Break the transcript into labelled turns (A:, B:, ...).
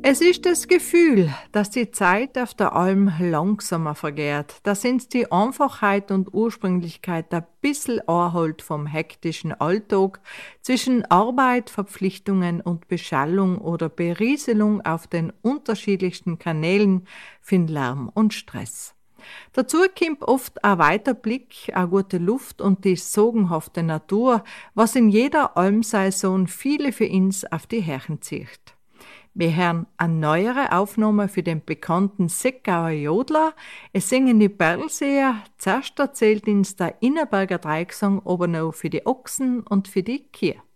A: Es ist das Gefühl, dass die Zeit auf der Alm langsamer vergeht, dass uns die Einfachheit und Ursprünglichkeit ein bisschen anholt vom hektischen Alltag zwischen Arbeit, Verpflichtungen und Beschallung oder Berieselung auf den unterschiedlichsten Kanälen von Lärm und Stress. Dazu kommt oft ein weiter Blick, eine gute Luft und die sagenhafte Natur, was in jeder Almsaison viele für uns auf die Härchen zieht. Wir hören eine neuere Aufnahme für den bekannten Seckauer Jodler. Es singen die Perlseer. Zuerst erzählt uns der Innerberger Dreigesang aber noch für die Ochsen und für die Kühe.